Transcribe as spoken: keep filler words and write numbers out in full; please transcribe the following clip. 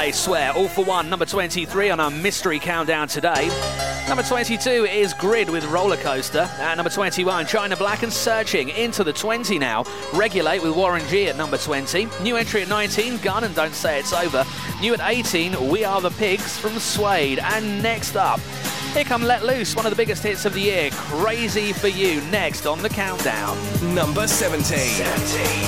I Swear. All for One, number twenty-three on our mystery countdown today. Number twenty-two is Grid with Roller Coaster. At number twenty-one, China Black and Searching. Into the twenty now. Regulate with Warren G at number twenty. New entry at nineteen, Gun and Don't Say It's Over. New at eighteen, We Are the Pigs from Suede. And next up, here come Let Loose, one of the biggest hits of the year. Crazy for You, next on the countdown. Number seventeen. seventeen.